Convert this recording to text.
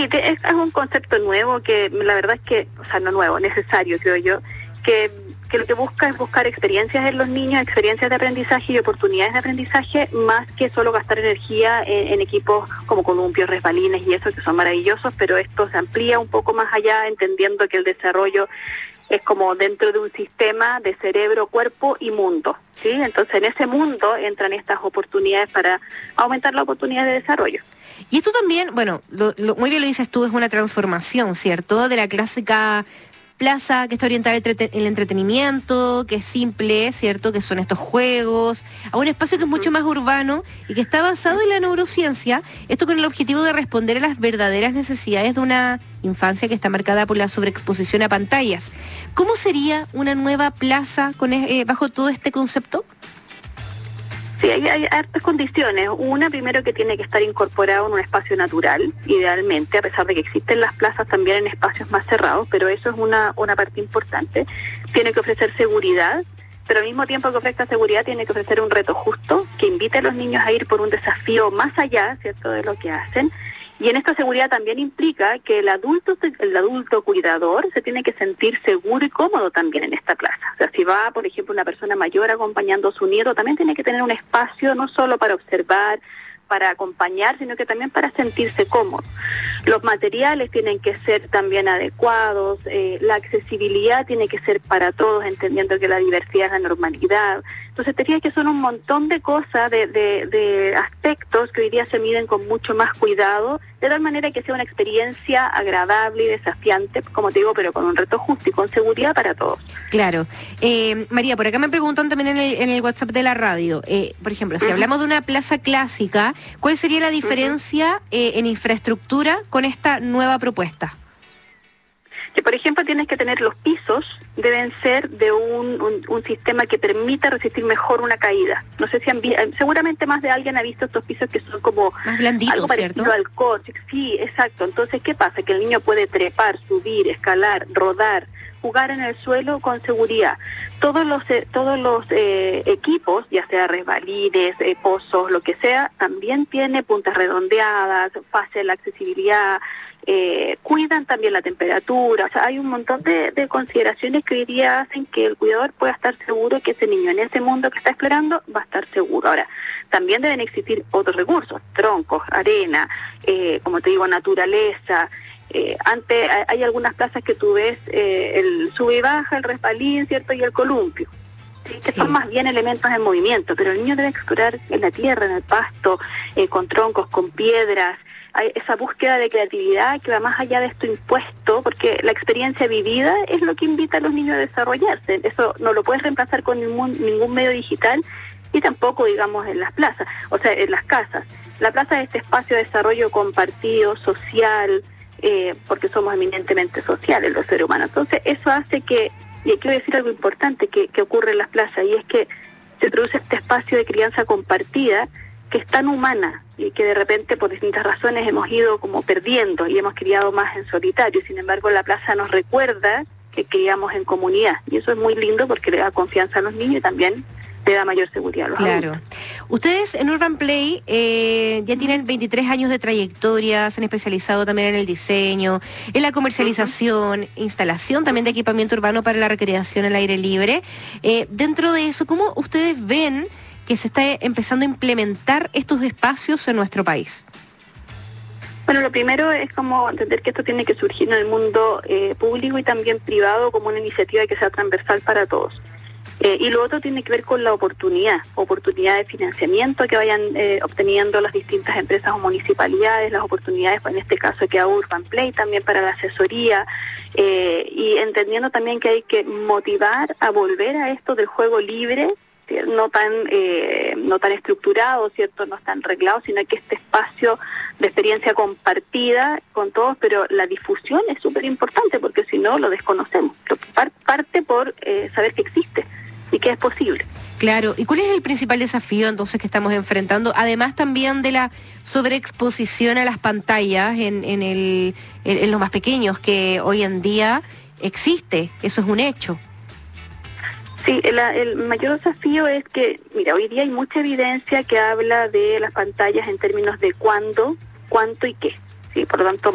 Sí, es un concepto nuevo que la verdad es que, o sea, no nuevo, necesario, creo yo, que lo que busca es buscar experiencias en los niños, experiencias de aprendizaje y oportunidades de aprendizaje, más que solo gastar energía en equipos como columpios, resbalines y eso, que son maravillosos, pero esto se amplía un poco más allá, entendiendo que el desarrollo es como dentro de un sistema de cerebro, cuerpo y mundo, ¿sí? Entonces en ese mundo entran estas oportunidades para aumentar la oportunidad de desarrollo. Y esto también, bueno, muy bien lo dices tú, es una transformación, ¿cierto? De la clásica plaza que está orientada al el entretenimiento, que es simple, ¿cierto? Que son estos juegos, a un espacio que es mucho más urbano y que está basado en la neurociencia, esto con el objetivo de responder a las verdaderas necesidades de una infancia que está marcada por la sobreexposición a pantallas. ¿Cómo sería una nueva plaza bajo todo este concepto? Sí, hay hartas condiciones. Una, primero, que tiene que estar incorporado en un espacio natural, idealmente, a pesar de que existen las plazas también en espacios más cerrados, pero eso es una parte importante. Tiene que ofrecer seguridad, pero al mismo tiempo que ofrezca seguridad tiene que ofrecer un reto justo, que invite a los niños a ir por un desafío más allá, ¿cierto?, de lo que hacen. Y en esta seguridad también implica que el adulto cuidador se tiene que sentir seguro y cómodo también en esta plaza. O sea, si va, por ejemplo, una persona mayor acompañando a su nieto, también tiene que tener un espacio no solo para observar, para acompañar, sino que también para sentirse cómodo. Los materiales tienen que ser también adecuados, la accesibilidad tiene que ser para todos, entendiendo que la diversidad es la normalidad. Entonces, te diría que son un montón de cosas, de aspectos que hoy día se miden con mucho más cuidado, de tal manera que sea una experiencia agradable y desafiante, como te digo, pero con un reto justo y con seguridad para todos. Claro. María, por acá me preguntan también en el WhatsApp de la radio, por ejemplo, si hablamos de una plaza clásica, ¿cuál sería la diferencia en infraestructura con esta nueva propuesta? Que, por ejemplo, tienes que tener los pisos, deben ser de un sistema que permita resistir mejor una caída. No sé si seguramente más de alguien ha visto estos pisos que son como más blanditos, algo parecido, ¿cierto?, al córtex. Sí, exacto. Entonces, ¿qué pasa? Que el niño puede trepar, subir, escalar, rodar, jugar en el suelo con seguridad. Todos los equipos, ya sea resbalines, pozos, lo que sea, también tiene puntas redondeadas, fácil la accesibilidad, cuidan también la temperatura. O sea, hay un montón de consideraciones que hoy día hacen que el cuidador pueda estar seguro que ese niño en ese mundo que está explorando va a estar seguro. Ahora, también deben existir otros recursos, troncos, arena, como te digo, naturaleza. Antes hay algunas plazas que tú ves el sube y baja, el resbalín, ¿cierto?, y el columpio, ¿sí?, que son más bien elementos en movimiento, pero el niño debe explorar en la tierra, en el pasto, con troncos, con piedras. Hay esa búsqueda de creatividad que va más allá de esto impuesto, porque la experiencia vivida es lo que invita a los niños a desarrollarse. Eso no lo puedes reemplazar con ningún medio digital, y tampoco, digamos, en las plazas, o sea, en las casas. La plaza es este espacio de desarrollo compartido, social, porque somos eminentemente sociales los seres humanos. Entonces eso hace que, y quiero decir algo importante que ocurre en las plazas, y es que se produce este espacio de crianza compartida que es tan humana y que de repente por distintas razones hemos ido como perdiendo y hemos criado más en solitario. Sin embargo, la plaza nos recuerda que criamos en comunidad, y eso es muy lindo porque le da confianza a los niños y también le da mayor seguridad a los adultos. Ustedes en Urban Play ya tienen 23 años de trayectoria, se han especializado también en el diseño, en la comercialización, instalación también de equipamiento urbano para la recreación al aire libre. Dentro de eso, ¿cómo ustedes ven que se está empezando a implementar estos espacios en nuestro país? Bueno, lo primero es como entender que esto tiene que surgir en el mundo público y también privado como una iniciativa que sea transversal para todos. Y lo otro tiene que ver con la oportunidad de financiamiento que vayan obteniendo las distintas empresas o municipalidades, las oportunidades, en este caso que a Urban Play también para la asesoría, y entendiendo también que hay que motivar a volver a esto del juego libre, no tan estructurado, ¿cierto?, no tan reglado, sino que este espacio de experiencia compartida con todos, pero la difusión es súper importante porque si no lo desconocemos. Parte por saber que existe y que es posible. Claro, ¿y cuál es el principal desafío entonces que estamos enfrentando? Además también de la sobreexposición a las pantallas en los más pequeños, que hoy en día existe, eso es un hecho. Sí, el mayor desafío es que, mira, hoy día hay mucha evidencia que habla de las pantallas en términos de cuándo, cuánto y qué. Sí, por lo tanto,